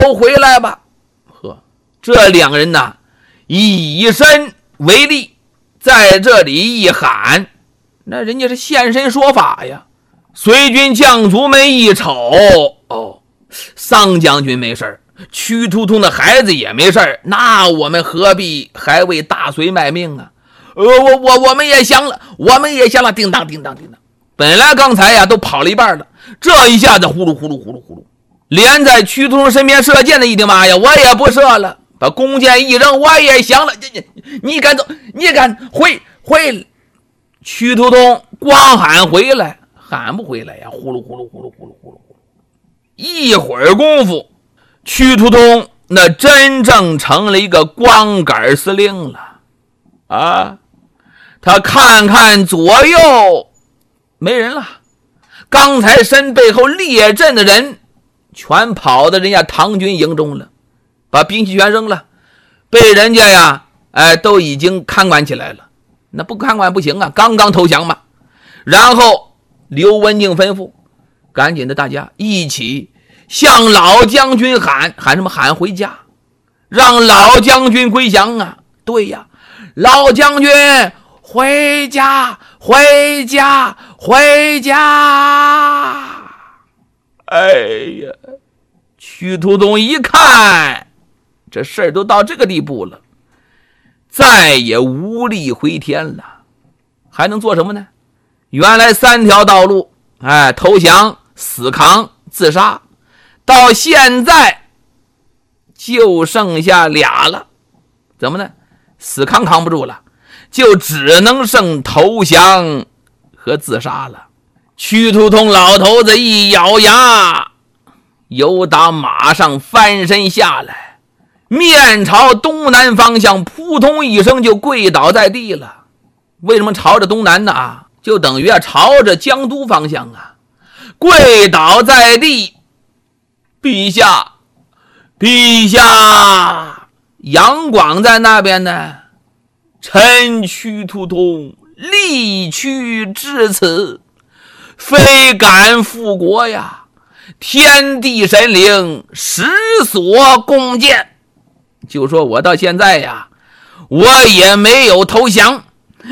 都回来吧。呵，这两人呐，以身为力，在这里一喊，那人家是现身说法呀。随军将卒们一瞅，哦，桑将军没事，屈突通的孩子也没事，那我们何必还为大隋卖命啊？我们也降了，我们也降了，叮当叮当叮当。本来刚才呀都跑了一半了，这一下子呼噜呼噜呼噜呼噜，连在屈突通身边射箭的一听，妈呀，我也不射了，把弓箭一扔，我也降了。你敢走？你敢回？屈突通光喊回来，喊不回来呀，呼噜呼噜呼噜呼噜呼噜呼噜。一会儿功夫，屈突通那真正成了一个光杆司令了啊！他看看左右，没人了。刚才身背后列阵的人全跑到人家唐军营中了，把兵器全扔了，被人家呀都已经看管起来了。那不看管不行啊，刚刚投降嘛。然后刘文静吩咐，赶紧的大家一起向老将军喊什么？喊回家，让老将军归降啊！对呀，老将军回家，回家，回家！哎呀，屈突通一看，这事儿都到这个地步了，再也无力回天了，还能做什么呢？原来3条道路，投降、死扛、自杀，到现在就剩下俩了。怎么呢？死扛扛不住了，就只能剩投降和自杀了。屈突通老头子一咬牙，由打马上翻身下来，面朝东南方向，扑通一声就跪倒在地了。为什么朝着东南呢？就等于朝着江都方向啊！跪倒在地，陛下，陛下！杨广在那边呢。臣屈突通力屈至此，非敢复国呀！天地神灵实所共鉴。就说我到现在呀，我也没有投降，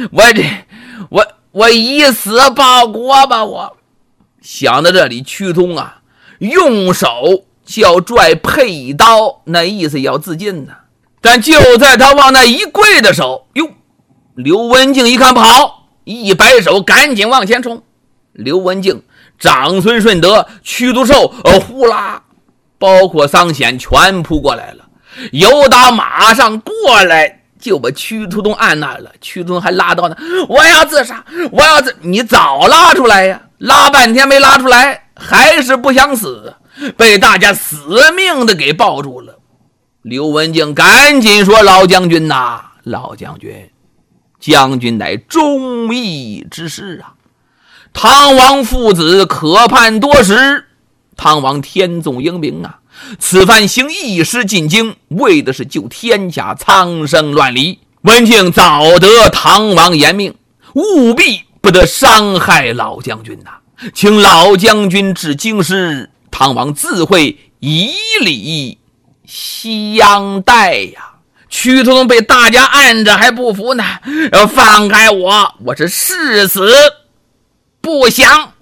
我以死报国吧！我想到这里，屈通啊，用手就要拽佩刀，那意思要自尽呢。但就在他往那一跪的时候，哟，刘文静一看不好，一摆手，赶紧往前冲。刘文静、长孙顺德、屈突寿、呼啦，包括桑显全扑过来了，由打马上过来，就把屈突通按那了。屈突通还拉刀呢，我要自杀，我要你早拉出来呀！拉半天没拉出来，还是不想死，被大家死命的给抱住了。刘文静赶紧说：“老将军呐，老将军，将军乃忠义之士啊！唐王父子可盼多时，唐王天纵英明啊！此番行义师进京，为的是救天下苍生乱离。文静早得唐王严命，务必不得伤害老将军呐！请老将军至京师，唐王自会以礼相待呀！”屈突通被大家按着还不服呢，放开我，我是誓死不降。